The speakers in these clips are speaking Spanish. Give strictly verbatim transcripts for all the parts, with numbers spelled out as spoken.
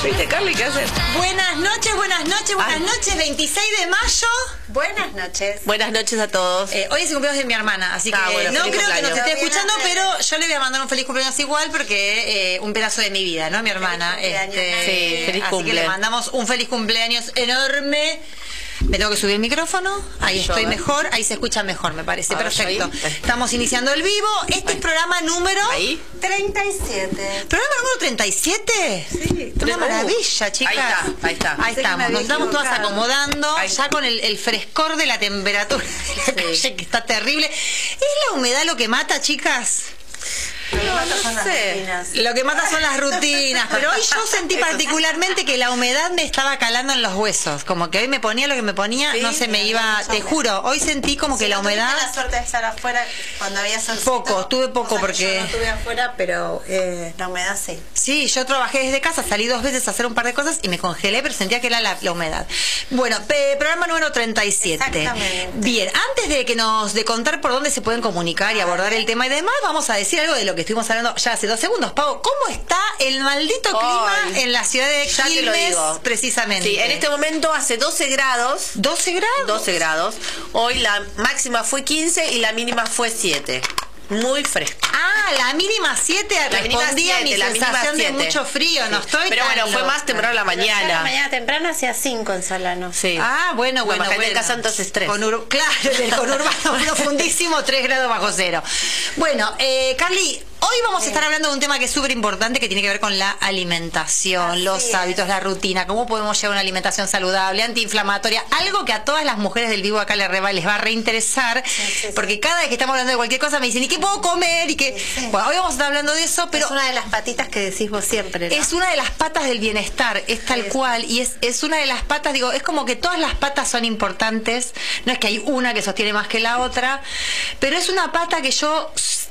¿Viste, Carly, qué haces? Buenas noches, buenas noches, buenas Ay. noches, veintiséis de mayo. Buenas noches. Buenas noches a todos. Eh, hoy es el cumpleaños de mi hermana, así que ah, bueno, no creo cumpleaños. que nos esté escuchando, pero yo le voy a mandar un feliz cumpleaños igual porque eh, un pedazo de mi vida, ¿no? Mi hermana. Feliz este, sí, feliz así cumple. que le mandamos un feliz cumpleaños enorme. Me tengo que subir el micrófono, ahí estoy yo, mejor, ahí se escucha mejor, me parece, Ahora perfecto. Estamos iniciando el vivo, este ahí. es programa número... ¿Ahí? treinta y siete. ¿Programa número treinta y siete? Sí. Una maravilla, chicas. Ahí está, ahí está. Ahí estamos, nos estamos todas acomodando, ahí. ya con el, el frescor de la temperatura de la calle, que está terrible. ¿Es la humedad lo que mata, chicas? Lo que mata son las rutinas. Lo que mata son las rutinas, pero hoy yo sentí particularmente que la humedad me estaba calando en los huesos, como que hoy me ponía lo que me ponía, sí, no se me iba, te juro, hoy sentí como sí, que la no humedad... la suerte de estar afuera cuando había sol. Poco, tuve poco o sea, porque... Yo no estuve afuera, pero eh, la humedad sí. Sí, yo trabajé desde casa, salí dos veces a hacer un par de cosas y me congelé, pero sentía que era la, la humedad. Bueno, programa número treinta y siete. Exactamente. Bien, antes de que nos de contar por dónde se pueden comunicar y abordar el tema y demás, vamos a decir algo de lo que estuvimos hablando ya hace dos segundos. Pau, ¿cómo está el maldito clima Ay, en la ciudad de ya Quilmes, te lo digo. precisamente? Sí, en este momento hace doce grados. ¿doce grados? doce grados. Hoy la máxima fue quince y la mínima fue siete. Muy fresco. Ah, la mínima siete respondía a mi sensación de mucho frío, sí. no estoy Pero bueno, fue más temprano la mañana. La mañana temprano hacía cinco en Solano. Sí. Ah, bueno, bueno, bueno. bueno. En casa entonces tres. Con claro, el conurbano profundísimo, tres grados bajo cero. Bueno, eh, Carly, hoy vamos a estar hablando de un tema que es súper importante, que tiene que ver con la alimentación, Así los hábitos, es. la rutina, cómo podemos llevar una alimentación saludable, antiinflamatoria, algo que a todas las mujeres del vivo acá les va a reinteresar, sí, sí, sí. porque cada vez que estamos hablando de cualquier cosa me dicen, ¿y qué puedo comer? Y que sí, sí. Bueno, hoy vamos a estar hablando de eso, pero... Es una de las patitas que decís vos siempre, ¿no? Es una de las patas del bienestar, es tal sí, cual, y es, es una de las patas, digo, es como que todas las patas son importantes, no es que hay una que sostiene más que la otra, pero es una pata que yo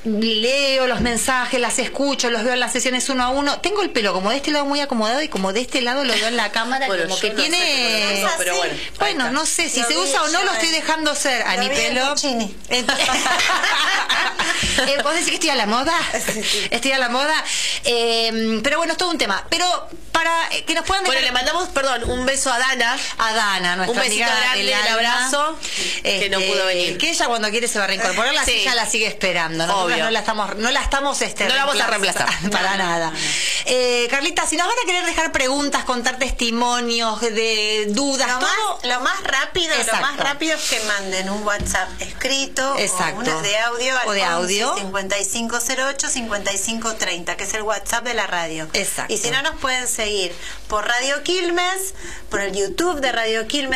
leo los mensajes, las escucho, los veo en las sesiones uno a uno. Tengo el pelo como de este lado muy acomodado y como de este lado lo veo en la cámara, bueno, como que no tiene... Sé, no, pero bueno, bueno no sé si lo se usa o no, lo estoy dejando ser a mi pelo. Eh, ¿Vos decís que estoy a la moda? Sí, sí. Estoy a la moda. Eh, pero bueno, es todo un tema. Pero para que nos puedan dejar... Bueno, le mandamos, perdón, un beso a Dana. A Dana, nuestra un besito amiga grande, un abrazo, este, que no pudo venir. Que ella cuando quiere se va a reincorporar, la sí. silla la sigue esperando. Nosotros no la estamos, no la estamos este, no la vamos a reemplazar. Para no, nada. No, no. Eh, Carlita, si nos van a querer dejar preguntas, contar testimonios, de dudas, lo, todo... más, lo más rápido, Exacto. lo más rápido es que manden un WhatsApp escrito Exacto. o unas de audio al o de audio cincuenta y cinco cero ocho, cincuenta y cinco treinta, que es el WhatsApp de la radio. Exacto. Y si no, nos pueden seguir por Radio Quilmes, por el YouTube de Radio Quilmes.